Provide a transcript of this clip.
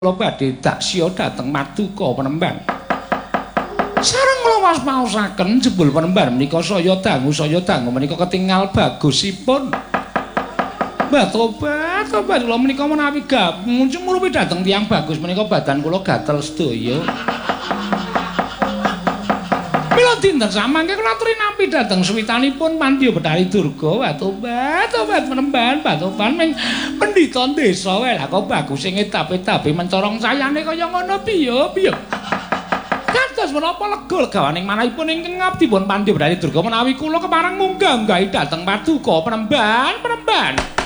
kula badhe daksya dhateng Maduka Penemban. Sareng kula waspaosaken jebul Penemban menika saya dangu menika ketingal bagusipun. Mbah tobat kula menika menawi muncul murupi dhateng tiyang bagus menika badan kula gatel sedaya. Mila dinten samangke kula aturi nampi dhateng suwitanipun Pandya Betari Durga tobat Penemban batoban ming pendhita desa wae lah kok bagus sing etape-etape mencorong sayane kaya ngono piye. Kados menapa lega legawaning manahipun ingkang ngabdi pun Pandya Betari Durga menawi kula kepareng munggah-munggahi dhateng Paduka Penemban.